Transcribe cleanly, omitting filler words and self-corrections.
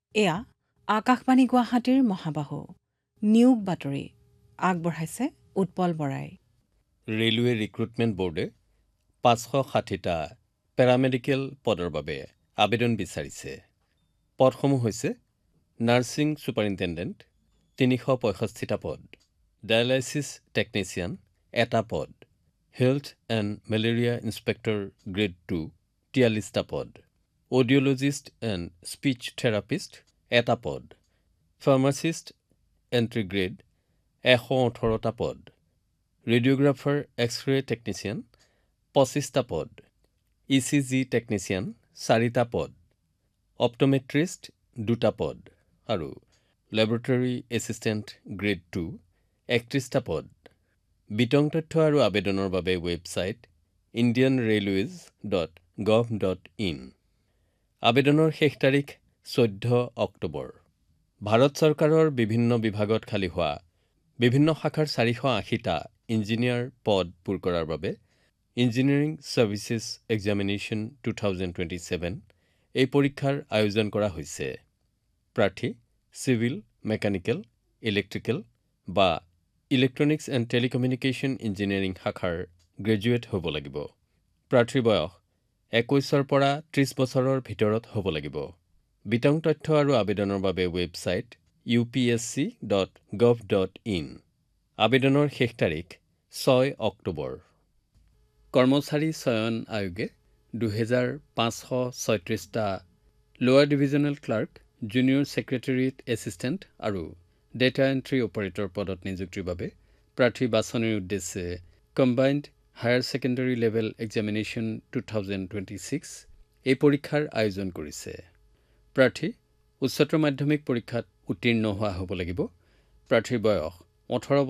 এয়া আকাশবাণী গুৱাহাটীৰ মহাবাহু নিয়োগ বাতৰি আগবঢ়াইছে উৎপল বৰাই। ৰেলৱে ৰিক্ৰুটমেণ্ট বোৰ্ডে ৫৬০টা পেৰামেডিকেল পদৰ বাবে আবেদন বিচাৰিছে। পদসমূহ হৈছে নাৰ্ছিং ছুপাৰিণ্টেণ্ডেণ্ট ৩৬৫টা পদ, ডায়েলাইচিছ টেকনিচিয়ান ১টা পদ, health and malaria inspector grade ২ ৪৩টা পদ, অডিঅ'লজিষ্ট এণ্ড স্পীচ থেৰাপিষ্ট ১টা পদ, ফাৰ্মাচিষ্ট এণ্ট্ৰি গ্ৰেড ১১৮টা পদ, ৰেডিঅ'গ্ৰাফাৰ এক্স-ৰে টেকনিচিয়ান ২৫টা পদ, ECG টেকনিচিয়ান ৪টা পদ, অপ্টোমেট্ৰিষ্ট ২টা পদ আৰু লেবৰেটৰী এছিষ্টেণ্ট গ্ৰেড ২ ৩১টা পদ। বিতং তথ্য আৰু আবেদনৰ বাবে ৱেবছাইট indianrailways.gov.in। আবেদনৰ শেষ তাৰিখ ১৪ অক্টোবৰ। ভাৰত চৰকাৰৰ বিভিন্ন বিভাগত খালী হোৱা বিভিন্ন শাখাৰ ৪৮০টা ইঞ্জিনিয়াৰ পদ পূৰ কৰাৰ বাবে ইঞ্জিনিয়াৰিং ছাৰ্ভিচেছ এক্সামিনেশ্যন 2027 এই পৰীক্ষাৰ আয়োজন কৰা হৈছে। প্ৰাৰ্থী চিভিল, মেকানিকেল, ইলেক্ট্ৰিকেল বা ইলেক্ট্ৰনিক্স এণ্ড টেলিকমিউনিকেশ্যন ইঞ্জিনিয়াৰিং শাখাৰ গ্ৰেজুৱেট হ'ব লাগিব। প্ৰাৰ্থীৰ বয়স ২১ৰ পৰা ৩০ বছৰৰ ভিতৰত হ'ব লাগিব। বিতং তথ্য আৰু আবেদনৰ বাবে ৱেবছাইট upsc.gov.in। আবেদনৰ শেষ তাৰিখ ৬ অক্টোবৰ। কৰ্মচাৰী চয়ন আয়োগে ২৫৩৬টা লোৱাৰ divisional clerk, junior secretariat assistant আৰু ডেটা এণ্ট্ৰি অপাৰেটৰ পদত নিযুক্তিৰ বাবে প্ৰাৰ্থী বাছনিৰ উদ্দেশ্যে combined higher secondary level examination 2026 এই পৰীক্ষাৰ আয়োজন কৰিছে। প্ৰাৰ্থী উচ্চতৰ মাধ্যমিক পৰীক্ষাত উত্তীৰ্ণ হোৱা হ'ব লাগিব। প্ৰাৰ্থীৰ বয়স ১৮